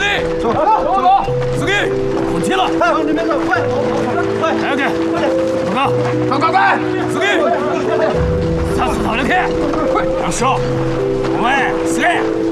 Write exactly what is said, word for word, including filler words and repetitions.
弟， 走走走， 司机，滚齐了！ 哎，往这边走，快，快， 来去， 快点， 报告， 快快快， 司机，下次讨两天，快，杨叔，喂，司机。